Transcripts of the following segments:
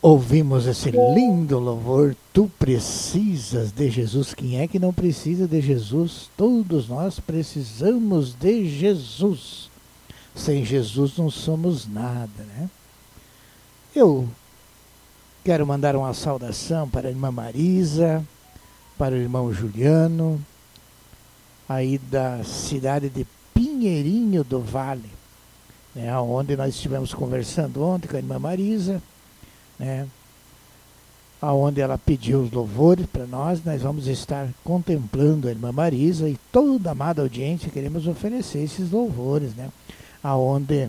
Ouvimos esse lindo louvor, Tu precisas de Jesus. Quem é que não precisa de Jesus? Todos nós precisamos de Jesus. Sem Jesus não somos nada, né? Eu quero mandar uma saudação para a irmã Marisa, para o irmão Juliano, aí da cidade de Pinheirinho do Vale, né, onde nós estivemos conversando ontem com a irmã Marisa, né, onde ela pediu os louvores para nós. Nós vamos estar contemplando a irmã Marisa e toda a amada audiência, queremos oferecer esses louvores, né, aonde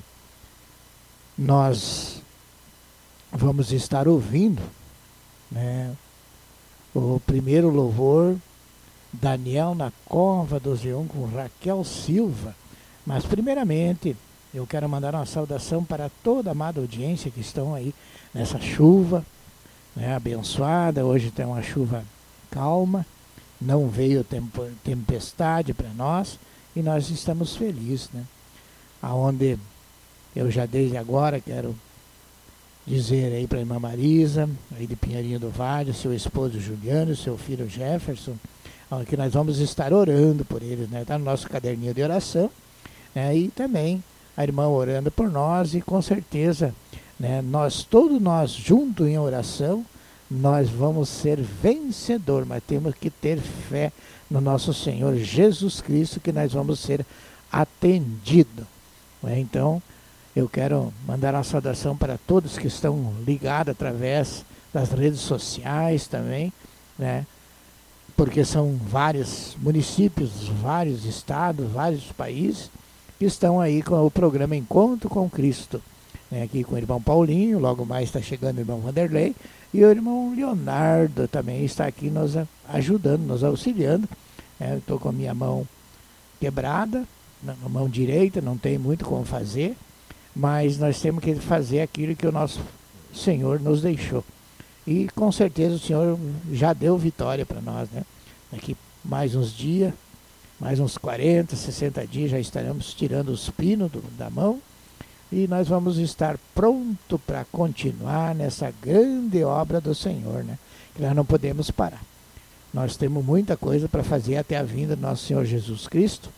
nós vamos estar ouvindo, né, o primeiro louvor, Daniel na Cova dos Leões, com Raquel Silva. Mas primeiramente eu quero mandar uma saudação para toda a amada audiência que estão aí nessa chuva, né, abençoada. Hoje tem uma chuva calma, não veio tempestade para nós e nós estamos felizes, né? Aonde eu já desde agora quero dizer aí para a irmã Marisa, aí de Pinheirinho do Vale, seu esposo Juliano, seu filho Jefferson, que nós vamos estar orando por eles, né? Está no nosso caderninho de oração, né? E também a irmã orando por nós e com certeza, né, todos nós juntos em oração, nós vamos ser vencedor, mas temos que ter fé no nosso Senhor Jesus Cristo que nós vamos ser atendidos, né? Então, eu quero mandar uma saudação para todos que estão ligados através das redes sociais também, né? Porque são vários municípios, vários estados, vários países que estão aí com o programa Encontro com Cristo, né? Aqui com o irmão Paulinho, logo mais está chegando o irmão Vanderlei, e o irmão Leonardo também está aqui nos ajudando, nos auxiliando, né? Estou com a minha mão quebrada, na mão direita, não tem muito como fazer, mas nós temos que fazer aquilo que o nosso Senhor nos deixou. E com certeza o Senhor já deu vitória para nós, né? Daqui mais uns dias, mais uns 40, 60 dias, já estaremos tirando os pinos da mão e nós vamos estar pronto para continuar nessa grande obra do Senhor, né? Que nós não podemos parar. Nós temos muita coisa para fazer até a vinda do nosso Senhor Jesus Cristo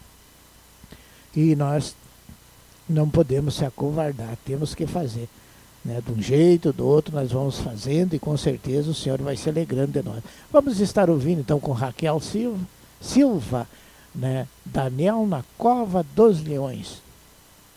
e nós não podemos se acovardar, temos que fazer, né? De um jeito, do outro, nós vamos fazendo e com certeza o Senhor vai se alegrando de nós. Vamos estar ouvindo então com Raquel Silva, né? Daniel na Cova dos Leões.